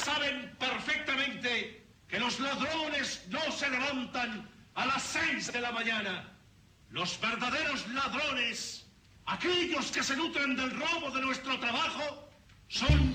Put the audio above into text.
saben perfectamente que los ladrones no se levantan a las 6 de la mañana. Los verdaderos ladrones, aquellos que se nutren del robo de nuestro trabajo, son